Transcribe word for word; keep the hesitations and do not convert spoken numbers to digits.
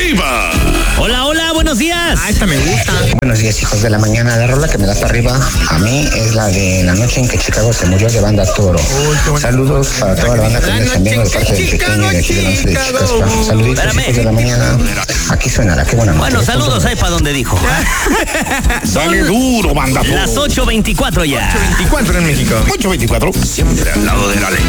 arriba. Hola, hola, buenos días. Ah, esta me gusta. Buenos días, hijos de la mañana. La rola que me da para arriba a mí es la de La noche en que Chicago se murió, de Banda Toro. Uy, Saludos para toda la banda que me está viendo de parte del pequeño de aquí de Once de Chicaspa. Saluditos, Espérame. hijos de la mañana. Aquí suena, qué buena noche. Bueno, saludos ahí para donde dijo. Dale duro, Banda Toro. Las ocho veinticuatro ya. veinticuatro en México. ocho veinticuatro. Siempre al lado de la ley.